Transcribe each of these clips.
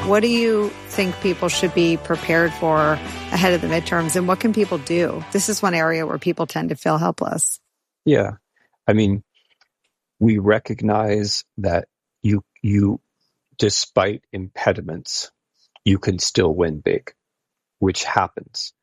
What do you think people should be prepared for ahead of the midterms, and what can people do? This is one area where people tend to feel helpless. Yeah. I mean, we recognize that you despite impediments, you can still win big, which happens.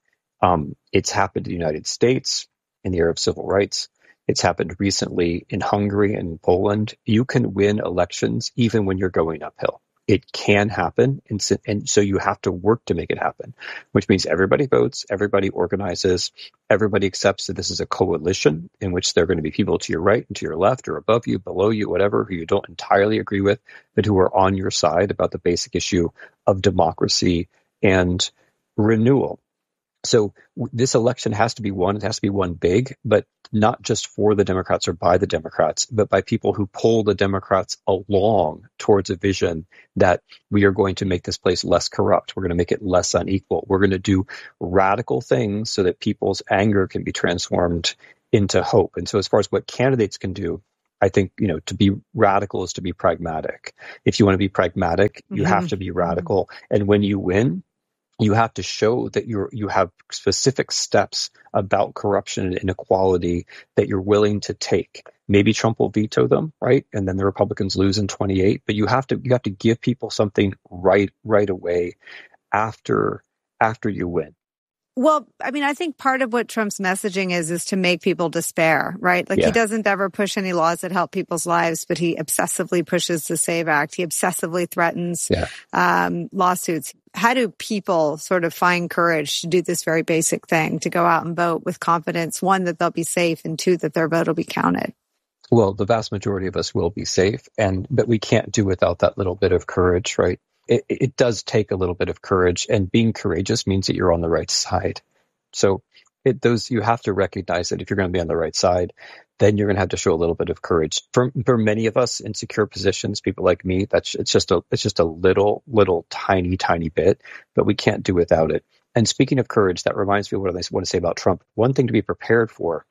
It's happened in the United States in the era of civil rights. It's happened recently in Hungary and Poland. You can win elections even when you're going uphill. It can happen, and so you have to work to make it happen, which means everybody votes, everybody organizes, everybody accepts that this is a coalition in which there are going to be people to your right and to your left or above you, below you, whatever, who you don't entirely agree with, but who are on your side about the basic issue of democracy and renewal. So this election has to be won. It has to be won big, but not just for the Democrats or by the Democrats, but by people who pull the Democrats along towards a vision that we are going to make this place less corrupt. We're going to make it less unequal. We're going to do radical things so that people's anger can be transformed into hope. And so as far as what candidates can do, I think, to be radical is to be pragmatic. If you want to be pragmatic, you have to be radical. And when you win, you have to show that you have specific steps about corruption and inequality that you're willing to take. Maybe Trump will veto them, right? And then the Republicans lose in 28. But you have to give people something right away after you win. Well, I mean, I think part of what Trump's messaging is to make people despair, right? Like, He doesn't ever push any laws that help people's lives, but he obsessively pushes the SAVE Act. He obsessively threatens lawsuits. How do people sort of find courage to do this very basic thing, to go out and vote with confidence, one, that they'll be safe, and two, that their vote will be counted? Well, the vast majority of us will be safe, but we can't do without that little bit of courage, right? It does take a little bit of courage, and being courageous means that you're on the right side. So you have to recognize that if you're going to be on the right side, then you're going to have to show a little bit of courage. For many of us in secure positions, people like me, it's just a little tiny bit, but we can't do without it. And speaking of courage, that reminds me of what I want to say about Trump. One thing to be prepared for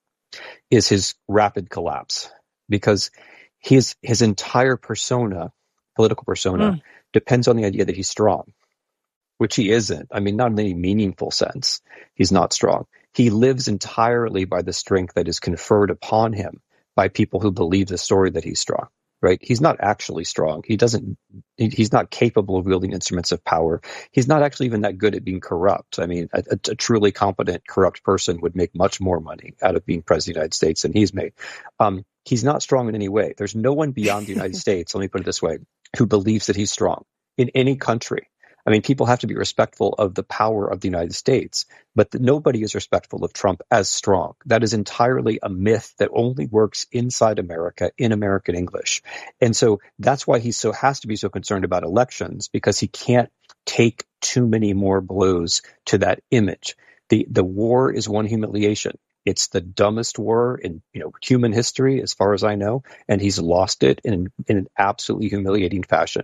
is his rapid collapse, because his entire political persona, depends on the idea that he's strong, which he isn't. I mean, not in any meaningful sense. He's not strong. He lives entirely by the strength that is conferred upon him by people who believe the story that he's strong, right? He's not actually strong. He's not capable of wielding instruments of power. He's not actually even that good at being corrupt. I mean, a truly competent, corrupt person would make much more money out of being president of the United States than he's made. He's not strong in any way. There's no one beyond the United States, let me put it this way, who believes that he's strong in any country. I mean, people have to be respectful of the power of the United States, but nobody is respectful of Trump as strong. That is entirely a myth that only works inside America, in American English. And so that's why he has to be so concerned about elections, because he can't take too many more blows to that image. The war is one humiliation. It's the dumbest war in human history, as far as I know, and he's lost it in an absolutely humiliating fashion.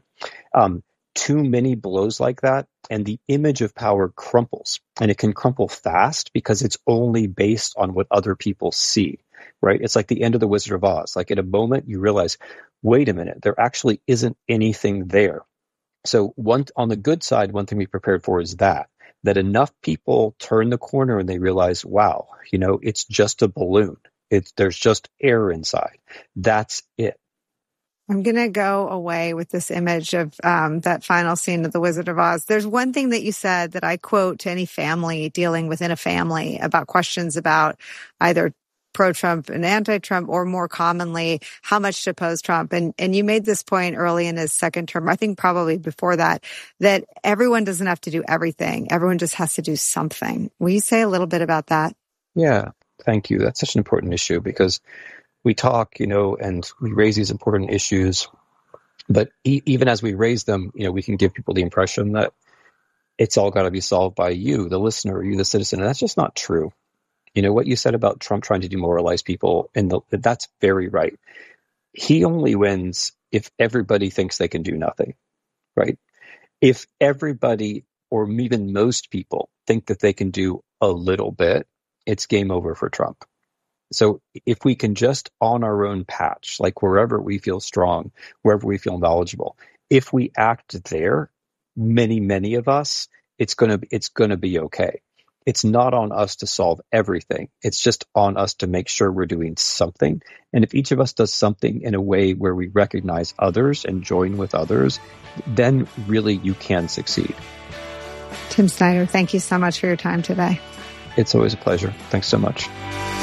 Too many blows like that, and the image of power crumples, and it can crumple fast because it's only based on what other people see, right? It's like the end of the Wizard of Oz. Like, at a moment you realize, wait a minute, there actually isn't anything there. So on the good side, one thing we prepared for is that enough people turn the corner and they realize, wow, it's just a balloon. There's just air inside. That's it. I'm going to go away with this image of that final scene of The Wizard of Oz. There's one thing that you said that I quote to any family dealing within a family about questions about either pro-Trump and anti-Trump, or more commonly, how much to oppose Trump. And you made this point early in his second term, I think probably before that everyone doesn't have to do everything. Everyone just has to do something. Will you say a little bit about that? Yeah, thank you. That's such an important issue, because we talk, and we raise these important issues, but even as we raise them, we can give people the impression that it's all got to be solved by you, the listener, you, the citizen. And that's just not true. What you said about Trump trying to demoralize people, that's very right. He only wins if everybody thinks they can do nothing, right? If everybody, or even most people, think that they can do a little bit, it's game over for Trump. So if we can just on our own patch, like wherever we feel strong, wherever we feel knowledgeable, if we act there, many of us, it's going to be okay. It's not on us to solve everything. It's just on us to make sure we're doing something. And if each of us does something in a way where we recognize others and join with others, then really you can succeed. Tim Snyder, thank you so much for your time today. It's always a pleasure. Thanks so much.